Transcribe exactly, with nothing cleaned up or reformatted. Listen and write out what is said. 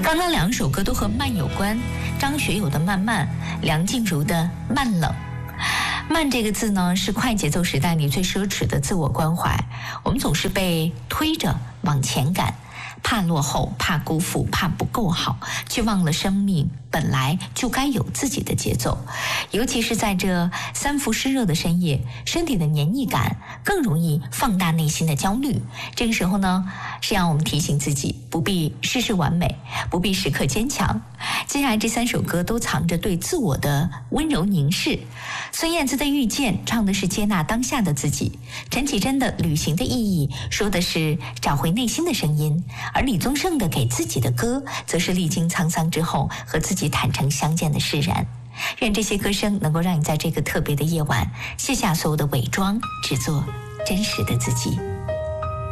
刚刚两首歌都和慢有关，张学友的慢慢，梁静茹的慢冷。慢这个字呢，是快节奏时代里最奢侈的自我关怀。我们总是被推着往前赶，怕落后，怕辜负，怕不够好，却忘了生命本来就该有自己的节奏。尤其是在这三伏湿热的深夜，身体的黏腻感更容易放大内心的焦虑。这个时候呢，是让我们提醒自己，不必事事完美，不必时刻坚强。接下来这三首歌都藏着对自我的温柔凝视。孙燕姿的《遇见》唱的是接纳当下的自己，陈绮贞的《旅行的意义》说的是找回内心的声音，而李宗盛的《给自己的歌》则是历经沧桑之后和自己坦诚相见的释然。愿这些歌声能够让你在这个特别的夜晚卸下所有的伪装，只做真实的自己。